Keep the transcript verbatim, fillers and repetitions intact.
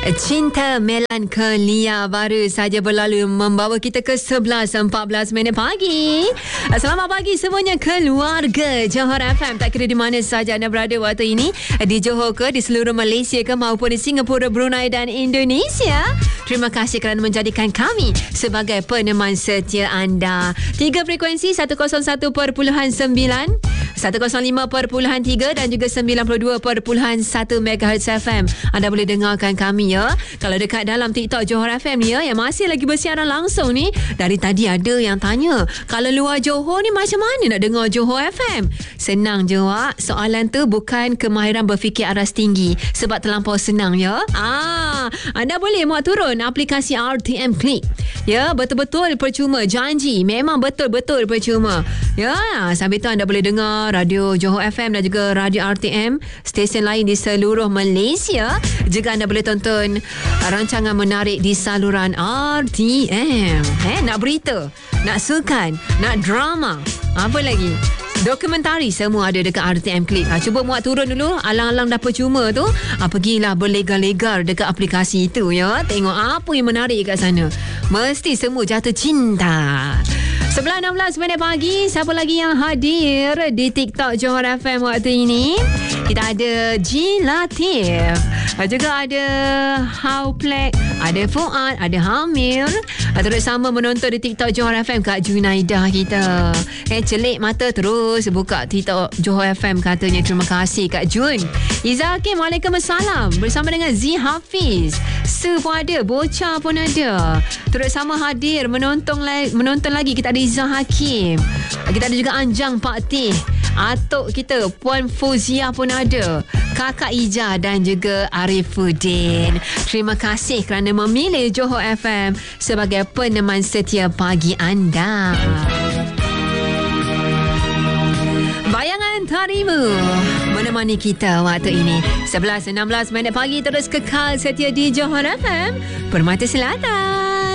Cinta Melankolia baru saja berlalu membawa kita ke sebelas empat belas minit pagi. Selamat pagi semuanya keluarga Johor F M. Tak kira di mana saja anda berada waktu ini, di Johor ke, di seluruh Malaysia ke, maupun di Singapura, Brunei dan Indonesia. Terima kasih kerana menjadikan kami sebagai peneman setia anda. Tiga frekuensi seratus satu perpuluhan sembilan, seratus lima perpuluhan tiga dan juga sembilan puluh dua perpuluhan satu megahertz F M. Anda boleh dengarkan kami ya. Kalau dekat dalam TikTok Johor F M ni ya, yang masih lagi bersiaran langsung ni, dari tadi ada yang tanya, kalau luar Johor ni macam mana nak dengar Johor F M? Senang je Wak. Soalan tu bukan kemahiran berfikir aras tinggi, sebab terlampau senang ya. Ah, anda boleh muat turun aplikasi R T M Click. Ya, betul-betul percuma. Janji, memang betul-betul percuma. Ya, sambil tu anda boleh dengar radio Johor F M dan juga radio R T M, stesen lain di seluruh Malaysia. Juga anda boleh tonton rancangan menarik di saluran R T M. Eh, nak berita, nak sukan, nak drama, apa lagi? Dokumentari semua ada dekat R T M Click. Ha, cuba muat turun dulu. Alang-alang dah percuma tu, ha, pergilah berlegar-legar dekat aplikasi itu ya. Tengok apa yang menarik kat sana. Mesti semua jatuh cinta. Sebelas enam belas minit pagi. Siapa lagi yang hadir di TikTok Johor F M waktu ini? Kita ada G Latif, juga ada Hauplek, ada Fuad, ada Hamir. Terus sama menonton di TikTok Johor F M Kak Junaidah kita. Eh, celik mata terus buka TikTok Johor F M katanya. Terima kasih Kak Jun. Iza Hakim, Waalaikumsalam. Bersama dengan Z Hafiz. Su pun ada, Bocah pun ada. Terus sama hadir menonton, menonton lagi. Kita ada Iza Hakim. Kita ada juga Anjang Pak Tih. Atuk kita Puan Fuzia pun ada, Kakak Ija dan juga Arifuddin. Terima kasih kerana memilih Johor F M sebagai peneman setia pagi anda. Bayangan Tarimu menemani kita waktu ini. Sebelas enam belas minit pagi, terus kekal setia di Johor F M, Permata Selatan.